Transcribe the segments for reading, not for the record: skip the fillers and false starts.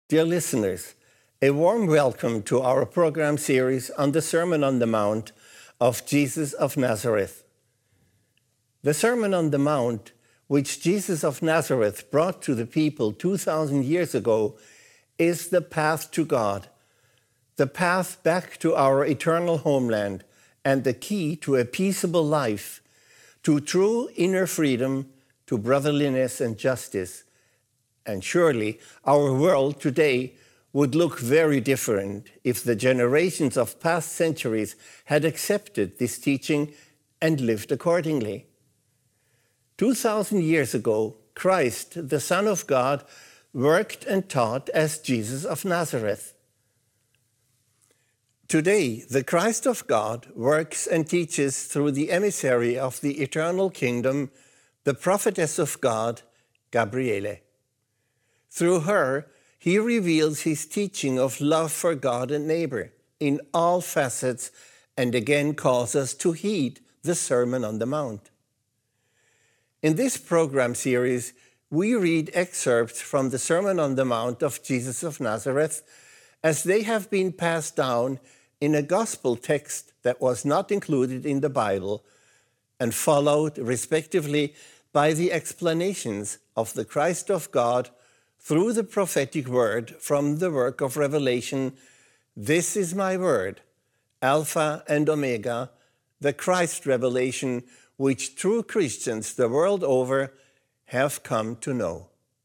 Dear listeners, a warm welcome to our program series on the Sermon on the Mount of Jesus of Nazareth. The Sermon on the Mount, which Jesus of Nazareth brought to the people 2,000 years ago, is the path to God, the path back to our eternal homeland, and the key to a peaceable life, to true inner freedom, to brotherliness and justice. And surely our world today would look very different if the generations of past centuries had accepted this teaching and lived accordingly. 2,000 years ago, Christ, the Son of God, worked and taught as Jesus of Nazareth. Today, the Christ of God works and teaches through the emissary of the eternal kingdom, the prophetess of God, Gabriele. Through her, he reveals his teaching of love for God and neighbor in all facets and again calls us to heed the Sermon on the Mount. In this program series, we read excerpts from the Sermon on the Mount of Jesus of Nazareth as they have been passed down in a gospel text that was not included in the Bible and followed respectively by the explanations of the Christ of God through the prophetic word from the work of Revelation. This is my word, Alpha and Omega, the Christ revelation, which true Christians the world over have come to know.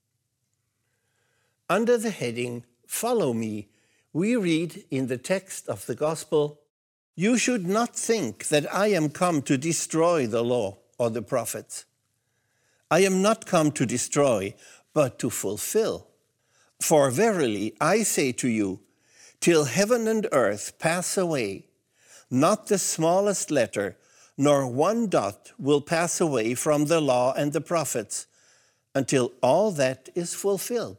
Under the heading, Follow Me, we read in the text of the Gospel, "You should not think that I am come to destroy the law or the prophets. I am not come to destroy, but to fulfill. For verily I say to you, till heaven and earth pass away, not the smallest letter, nor one dot will pass away from the law and the prophets, until all that is fulfilled.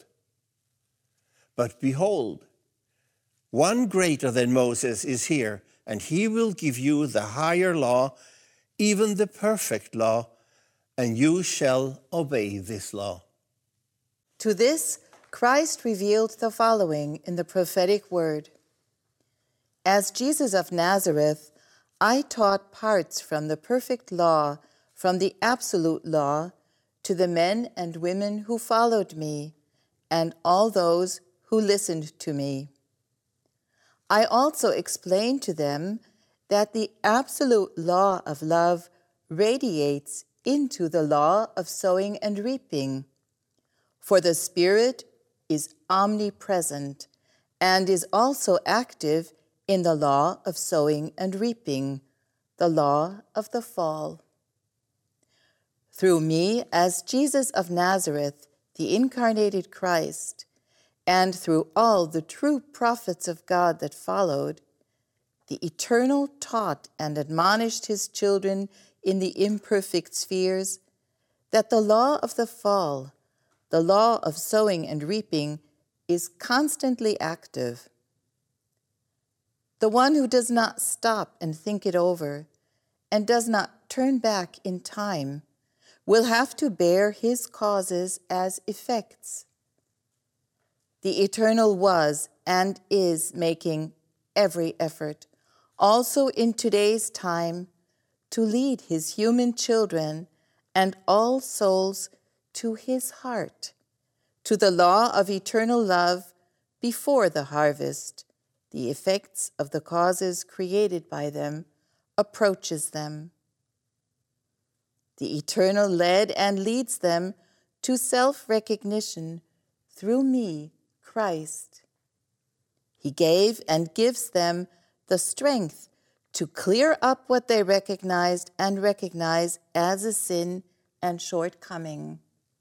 But behold, one greater than Moses is here, and he will give you the higher law, even the perfect law, and you shall obey this law." To this, Christ revealed the following in the prophetic word. As Jesus of Nazareth, I taught parts from the perfect law, from the absolute law, to the men and women who followed me, and all those who listened to me. I also explained to them that the absolute law of love radiates into the law of sowing and reaping. For the Spirit is omnipresent and is also active in the law of sowing and reaping, the law of the fall. Through me, as Jesus of Nazareth, the incarnated Christ, and through all the true prophets of God that followed, the Eternal taught and admonished his children in the imperfect spheres that the law of the fall, the law of sowing and reaping, is constantly active. The one who does not stop and think it over and does not turn back in time will have to bear his causes as effects. The Eternal was and is making every effort, also in today's time, to lead his human children and all souls to his heart, to the law of eternal love before the harvest, the effects of the causes created by them, approaches them. The Eternal led and leads them to self-recognition through me, Christ. He gave and gives them the strength to clear up what they recognized and recognize as a sin and shortcoming.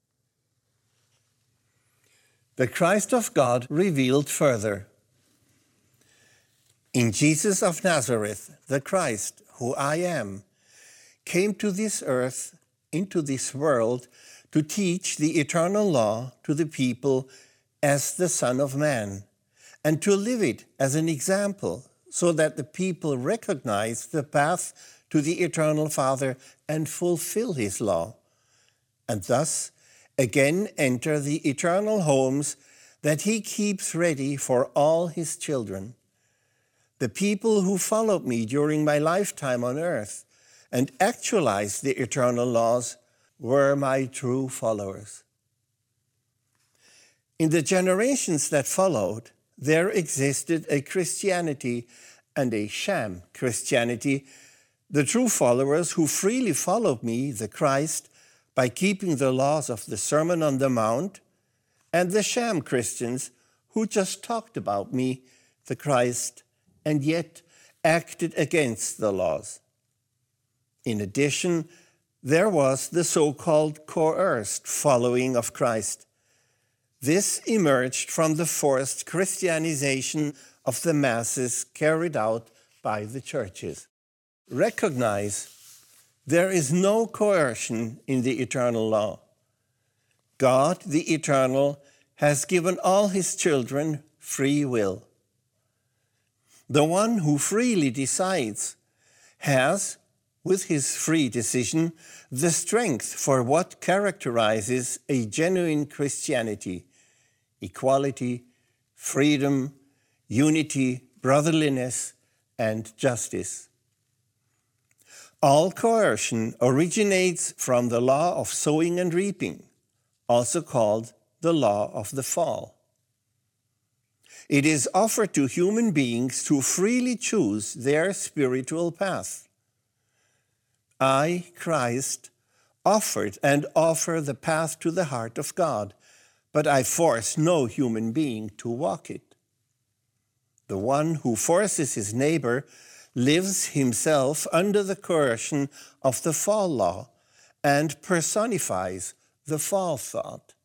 The Christ of God revealed further. In Jesus of Nazareth, the Christ, who I am, came to this earth, into this world, to teach the eternal law to the people as the Son of Man, and to live it as an example, so that the people recognize the path to the eternal Father and fulfill his law, and thus again enter the eternal homes that he keeps ready for all his children. The people who followed me during my lifetime on earth and actualized the eternal laws were my true followers. In the generations that followed, there existed a Christianity and a sham Christianity, the true followers who freely followed me, the Christ, by keeping the laws of the Sermon on the Mount, and the sham Christians who just talked about me, the Christ, and yet acted against the laws. In addition, there was the so-called coerced following of Christ. This emerged from the forced Christianization of the masses carried out by the churches. Recognize there is no coercion in the eternal law. God, the eternal, has given all his children free will. The one who freely decides has, with his free decision, the strength for what characterizes a genuine Christianity: equality, freedom, unity, brotherliness, and justice. All coercion originates from the law of sowing and reaping, also called the law of the fall. It is offered to human beings to freely choose their spiritual path. I, Christ, offered and offer the path to the heart of God, but I force no human being to walk it. The one who forces his neighbor lives himself under the coercion of the fall law and personifies the fall thought.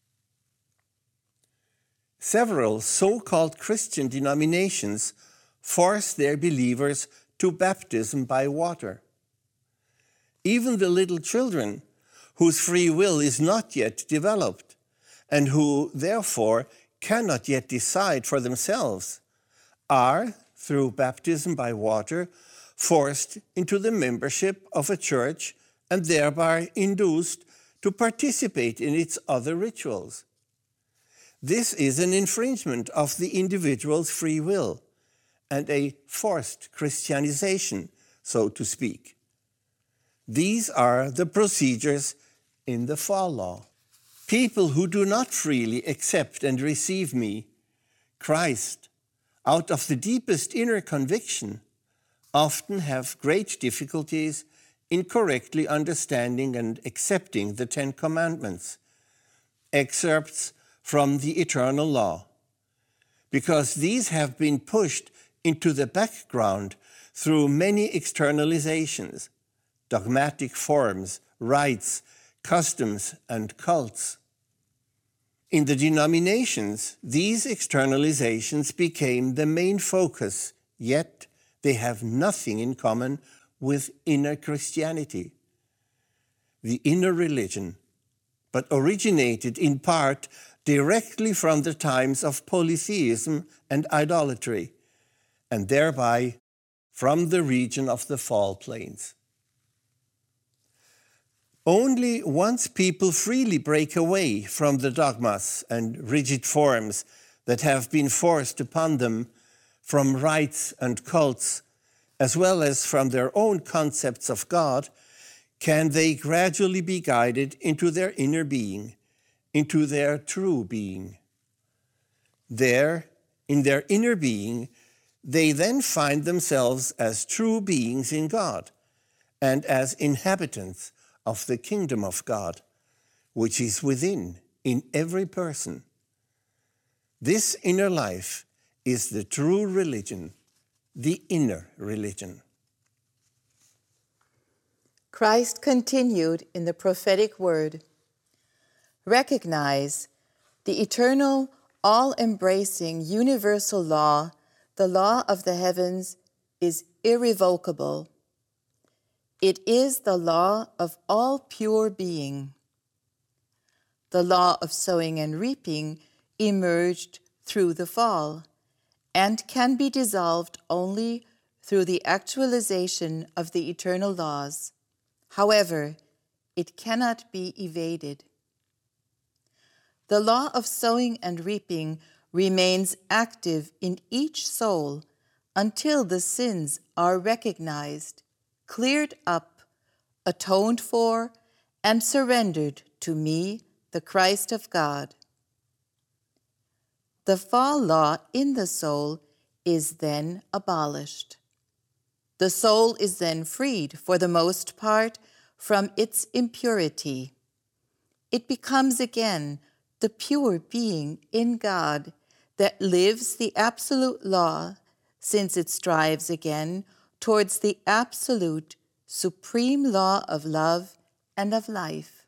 Several so-called Christian denominations force their believers to baptism by water. Even the little children, whose free will is not yet developed, and who, therefore, cannot yet decide for themselves, are, through baptism by water, forced into the membership of a church and thereby induced to participate in its other rituals. This is an infringement of the individual's free will and a forced Christianization, so to speak. These are the procedures in the fall law. People who do not freely accept and receive me, Christ, out of the deepest inner conviction, often have great difficulties in correctly understanding and accepting the Ten Commandments, excerpts from the eternal law, because these have been pushed into the background through many externalizations, dogmatic forms, rites, customs, and cults. In the denominations, these externalizations became the main focus, yet they have nothing in common with inner Christianity. The inner religion, but originated in part directly from the times of polytheism and idolatry, and thereby from the region of the fall plains. Only once people freely break away from the dogmas and rigid forms that have been forced upon them from rites and cults, as well as from their own concepts of God, can they gradually be guided into their inner being, into their true being. There, in their inner being, they then find themselves as true beings in God and as inhabitants of the kingdom of God, which is within, in every person. This inner life is the true religion, the inner religion. Christ continued in the prophetic word, "Recognize the eternal, all-embracing, universal law, the law of the heavens, is irrevocable. It is the law of all pure being. The law of sowing and reaping emerged through the fall and can be dissolved only through the actualization of the eternal laws. However, it cannot be evaded. The law of sowing and reaping remains active in each soul until the sins are recognized, cleared up, atoned for, and surrendered to me, the Christ of God. The fall law in the soul is then abolished. The soul is then freed, for the most part, from its impurity. It becomes again the pure being in God that lives the absolute law, since it strives again towards the absolute, supreme law of love and of life.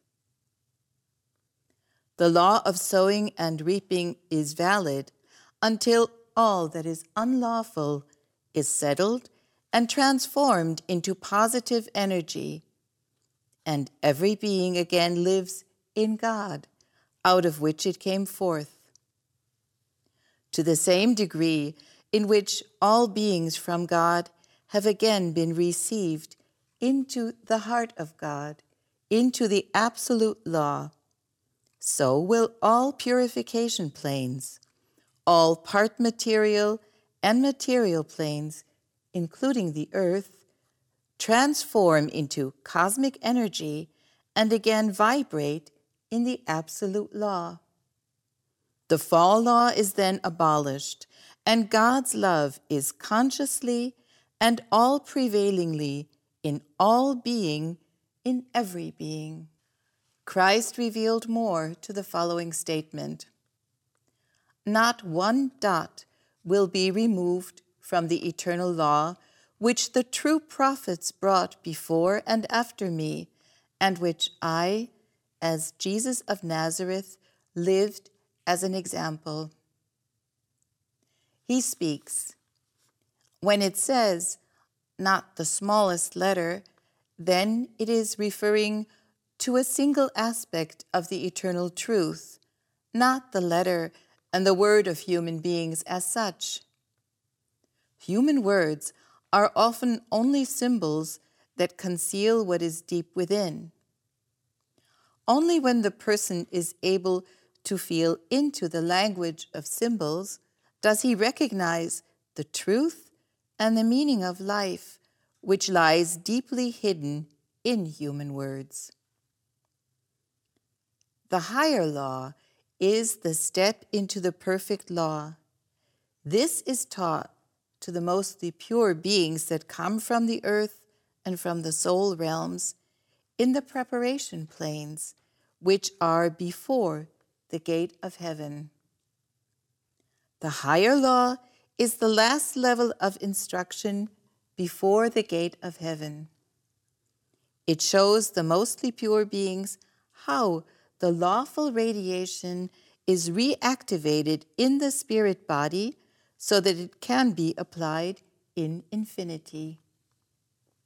The law of sowing and reaping is valid until all that is unlawful is settled and transformed into positive energy, and every being again lives in God, out of which it came forth. To the same degree in which all beings from God have again been received into the heart of God, into the absolute law, so will all purification planes, all part material and material planes, including the earth, transform into cosmic energy and again vibrate in the absolute law. The fall law is then abolished, and God's love is consciously and all-prevailingly in all being, in every being. Christ revealed more to the following statement: not one dot will be removed from the eternal law which the true prophets brought before and after me, and which I, as Jesus of Nazareth, lived as an example. He speaks. When it says, not the smallest letter, then it is referring to a single aspect of the eternal truth, not the letter and the word of human beings as such. Human words are often only symbols that conceal what is deep within. Only when the person is able to feel into the language of symbols does he recognize the truth and the meaning of life, which lies deeply hidden in human words. The higher law is the step into the perfect law. This is taught to the mostly pure beings that come from the earth and from the soul realms in the preparation planes, which are before the gate of heaven. The higher law is the last level of instruction before the gate of heaven. It shows the mostly pure beings how the lawful radiation is reactivated in the spirit body so that it can be applied in infinity.